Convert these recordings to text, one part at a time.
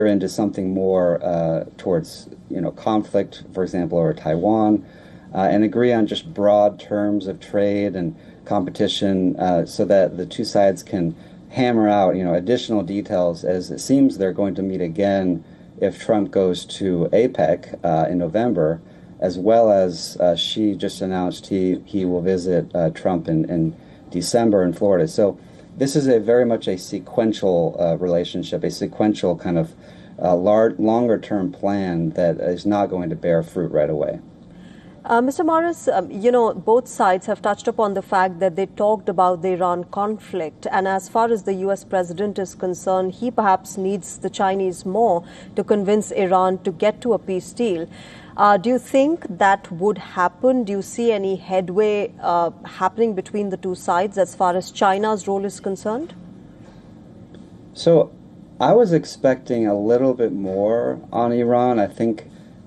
into something more towards conflict, for example, over Taiwan, and agree on just broad terms of trade and competition, so that the two sides can hammer out additional details, as it seems they're going to meet again if Trump goes to APEC in November, as well as Xi just announced he will visit Trump in December in Florida. So this is very much a sequential relationship, a sequential kind of longer-term plan that is not going to bear fruit right away. Mr. Morris, both sides have touched upon the fact that they talked about the Iran conflict. And as far as the U.S. president is concerned, he perhaps needs the Chinese more to convince Iran to get to a peace deal. Do you think that would happen? Do you see any headway happening between the two sides as far as China's role is concerned? So I was expecting a little bit more on Iran. I think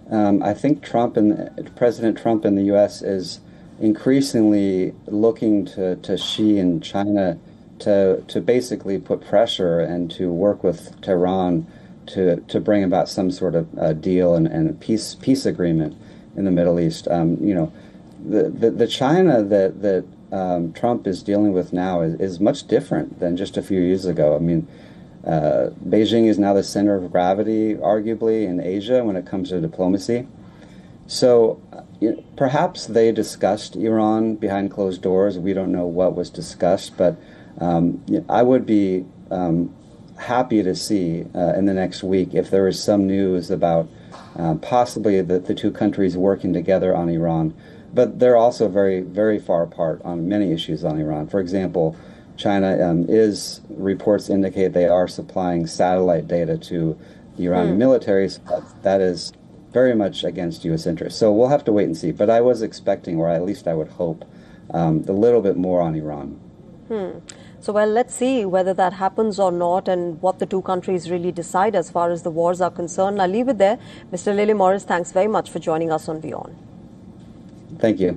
President Trump in the U.S. is increasingly looking to Xi and China to basically put pressure and to work with Tehran to bring about some sort of deal and a peace agreement in the Middle East. The China that Trump is dealing with now is much different than just a few years ago. I mean, Beijing is now the center of gravity, arguably, in Asia when it comes to diplomacy. So perhaps they discussed Iran behind closed doors. We don't know what was discussed, but I would be happy to see in the next week if there is some news about possibly the two countries working together on Iran. But they're also very, very far apart on many issues on Iran. For example, China reports indicate they are supplying satellite data to the Iranian military. So that is very much against U.S. interests. So we'll have to wait and see. But I was expecting, or at least I would hope, a little bit more on Iran. So, well, let's see whether that happens or not and what the two countries really decide as far as the wars are concerned. I'll leave it there. Mr. Lele Morris, thanks very much for joining us on Beyond. Thank you.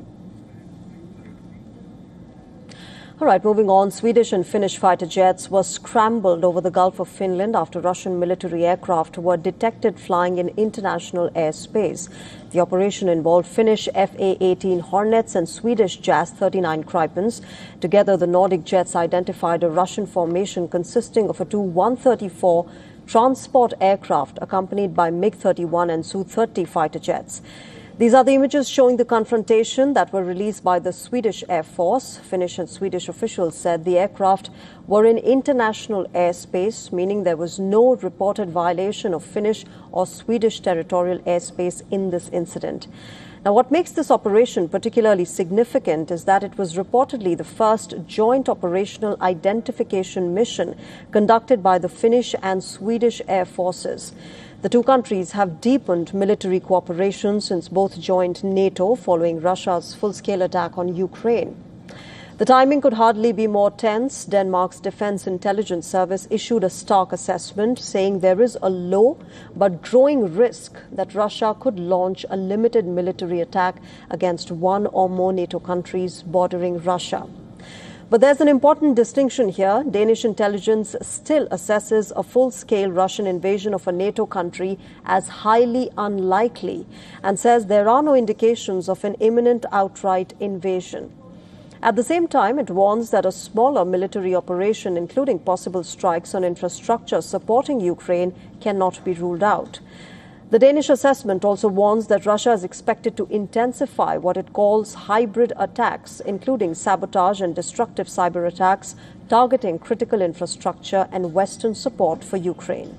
All right, moving on. Swedish and Finnish fighter jets were scrambled over the Gulf of Finland after Russian military aircraft were detected flying in international airspace. The operation involved Finnish FA-18 Hornets and Swedish JAS-39 Gripens. Together, the Nordic jets identified a Russian formation consisting of a Tu-134 transport aircraft accompanied by MiG-31 and Su-30 fighter jets. These are the images showing the confrontation that were released by the Swedish Air Force. Finnish and Swedish officials said the aircraft were in international airspace, meaning there was no reported violation of Finnish or Swedish territorial airspace in this incident. Now, what makes this operation particularly significant is that it was reportedly the first joint operational identification mission conducted by the Finnish and Swedish Air Forces. The two countries have deepened military cooperation since both joined NATO following Russia's full-scale attack on Ukraine. The timing could hardly be more tense. Denmark's Defense Intelligence Service issued a stark assessment saying there is a low but growing risk that Russia could launch a limited military attack against one or more NATO countries bordering Russia. But there's an important distinction here. Danish intelligence still assesses a full-scale Russian invasion of a NATO country as highly unlikely and says there are no indications of an imminent outright invasion. At the same time, it warns that a smaller military operation, including possible strikes on infrastructure supporting Ukraine, cannot be ruled out. The Danish assessment also warns that Russia is expected to intensify what it calls hybrid attacks, including sabotage and destructive cyber attacks targeting critical infrastructure and Western support for Ukraine.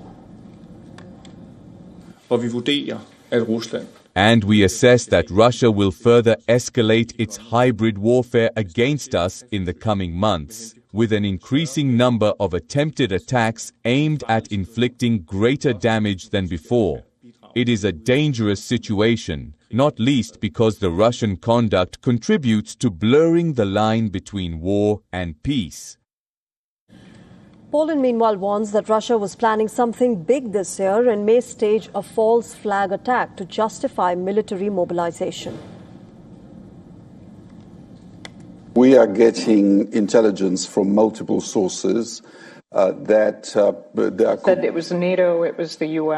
And we assess that Russia will further escalate its hybrid warfare against us in the coming months, with an increasing number of attempted attacks aimed at inflicting greater damage than before. It is a dangerous situation, not least because the Russian conduct contributes to blurring the line between war and peace. Poland, meanwhile, warns that Russia was planning something big this year and may stage a false flag attack to justify military mobilization. We are getting intelligence from multiple sources Said it was NATO, it was the U.S.